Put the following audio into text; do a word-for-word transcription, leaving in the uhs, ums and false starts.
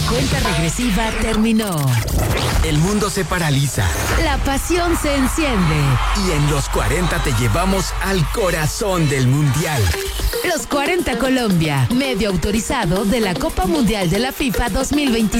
cuenta regresiva terminó. El mundo se paraliza. La pasión se enciende. Y en los cuarenta te llevamos al corazón del Mundial. Los cuarenta Colombia, medio autorizado de la Copa Mundial de la FIFA dos mil veintidós.